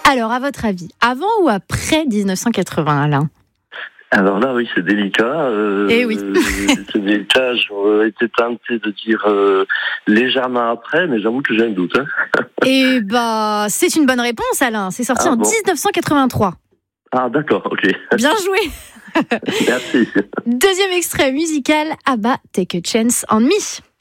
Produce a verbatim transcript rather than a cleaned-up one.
Alors, à votre avis, avant ou après dix-neuf cent quatre-vingts, Alain ? Alors là, oui, c'est délicat. Euh, Eh oui. c'est délicat. J'aurais été tenté de dire euh, légèrement après, mais j'avoue que j'ai un doute. Hein. Eh bah, c'est une bonne réponse, Alain. C'est sorti Ah, en bon. dix-neuf cent quatre-vingt-trois. Ah, d'accord, ok. Bien joué. Merci. Deuxième extrait musical, ABBA, Take a Chance on Me.